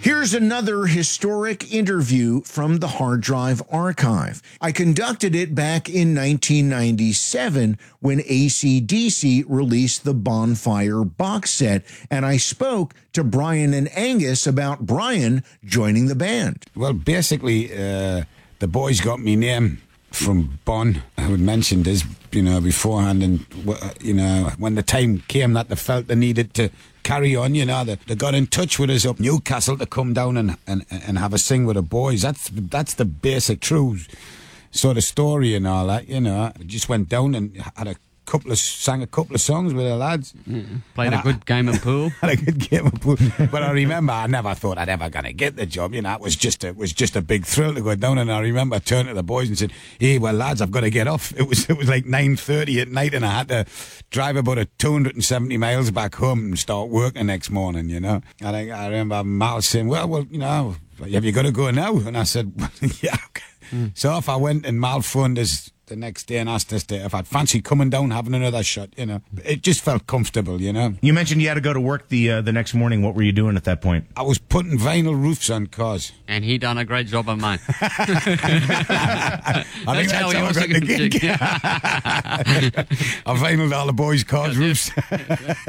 Here's another historic interview from the Hard Drive Archive. I conducted it back in 1997 when AC/DC released the Bonfire box set, and I spoke to Brian and Angus about Brian joining the band. Well, basically, the boys got me name from Bon, who had mentioned this, beforehand, and, when the time came that they felt they needed to carry on, they got in touch with us up Newcastle to come down and have a sing with the boys. That's the basic true sort of story and all that, We just went down and sang a couple of songs with the lads. Played a good game of pool. Had a good game of pool. But I remember I never thought I'd ever going to get the job. It was just a big thrill to go down. And I remember turning to the boys and said, "Hey, well, lads, I've got to get off." It was like 9:30 at night, and I had to drive about 270 miles back home and start work the next morning. And I remember Mal saying, "Well, have you got to go now?" And I said, well, "Yeah." Okay. So off I went, and Mal phoned us the next day and asked us if I'd fancy coming down, having another shot, It just felt comfortable, You mentioned you had to go to work the next morning. What were you doing at that point? I was putting vinyl roofs on cars. And he done a great job of mine. I think that's how I got the gig. I vinyled all the boys' cars' roofs.